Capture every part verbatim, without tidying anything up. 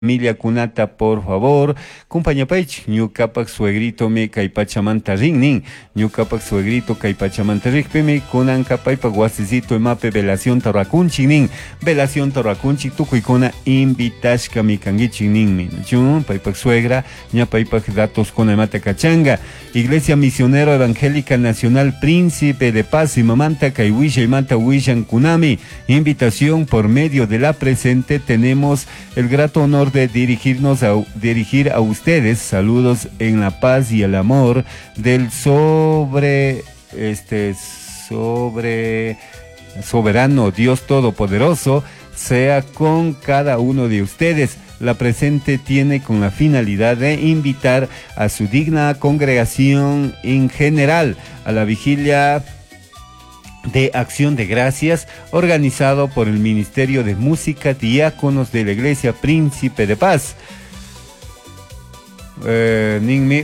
Familia Kunata, por favor, compañapaych, ñukapak suegrito me kay pachamanta ringnin, ñukapak suegrito kay pachamanta rikpimi, kunan kapaypak wasisito emape velación tarrakunchik nin, velación tarrakunchik tukuykuna invitashka mi kangichik ninmi, chun, paypak suegra, ña paypak datos kuna emata kachanga, Iglesia Misionero Evangélica Nacional Príncipe de Paz y Mamanta kay wisha imanta wishan kunami, invitación por medio de la presente, tenemos el grato honor de dirigirnos a dirigir a ustedes saludos en la paz y el amor del sobre este sobre soberano Dios Todopoderoso sea con cada uno de ustedes. La presente tiene con la finalidad de invitar a su digna congregación en general a la vigilia de Acción de Gracias, organizado por el Ministerio de Música Diáconos de la Iglesia Príncipe de Paz. Eh, Ninmi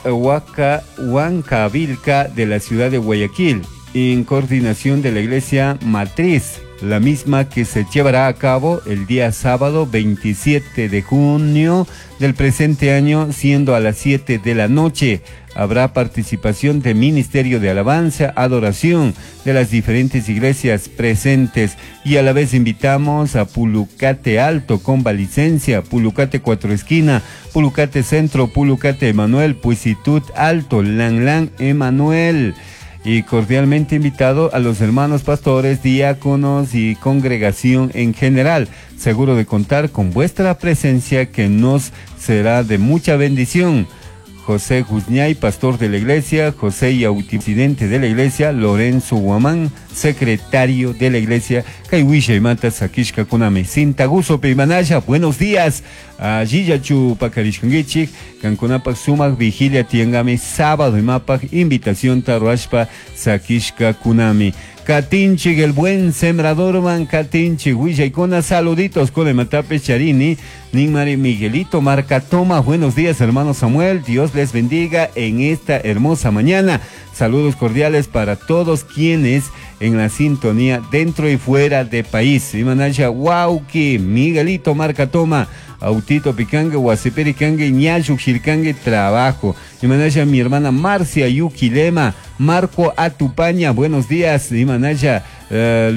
Huanca Huancavilca de la ciudad de Guayaquil, en coordinación de la Iglesia Matriz, la misma que se llevará a cabo el día sábado veintisiete de junio del presente año, siendo a las siete de la noche. Habrá participación de Ministerio de Alabanza, Adoración de las diferentes iglesias presentes y a la vez invitamos a Pulucate Alto, Convalicencia, Pulucate Cuatro Esquina, Pulucate Centro, Pulucate Emanuel, Puisitud Alto, Lanlán Emanuel. Y cordialmente invitado a los hermanos pastores, diáconos y congregación en general, seguro de contar con vuestra presencia que nos será de mucha bendición. José Guzñay, pastor de la iglesia, José Yauti, presidente de la iglesia, Lorenzo Guamán, secretario de la iglesia, Kaiwisha y Mata Sakishka Kuname, Sintaguso Peimanaya, buenos días, a Giyachu Pakarishkangichik, Canconapak Sumak, Vigilia Tiangame, sábado y Mapak, invitación Taruashpa Sakishka Kunami. Katinchik, el buen sembrador man, Katinchik, Huillaicona, saluditos con el Matape Charini, Ninmari Miguelito, Marcatoma, buenos días hermano Samuel, Dios les bendiga en esta hermosa mañana. Saludos cordiales para todos quienes en la sintonía dentro y fuera de país. Imanaya Wauki, Miguelito Marcatoma, Autito Picangue, Huasipericangue, Ñayu Xircangue, trabajo. Imanaya mi hermana Marcia Yukilema, Marco Atupaña, buenos días. Imanaya uh,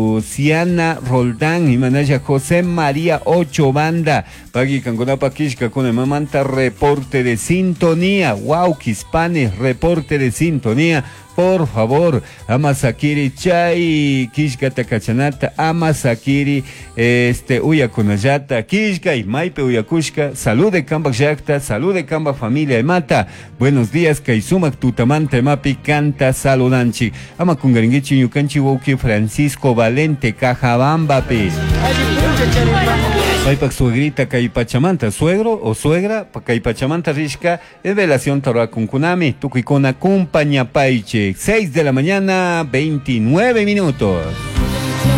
Luciana Roldán, Imanaya José María Ocho Banda, Pagui Cangonapa Kishka con el Mamanta, reporte de sintonía. Wow, Quispane, reporte de sintonía. Por favor, Amasakiri Chay, Kishka Takachanata, Amasakiri, este, Uyakunayata, Kishka y Maipe Uyakushka, salud de Kamba Yakta, salud de Kamba Familia de Mata, buenos días, Kaisumak Tutamanta Mapi, canta Saludanchi, Amakungaringichi Yukanchi Woki, Francisco Valente, Cajabamba, Pe. Paipak suegrita Caipachamanta, suegro o suegra, Caipachamanta Rishka, es velación Torah Kunkunami, Tukuikona Kumpaña Paiche, seis de la mañana, veintinueve minutos.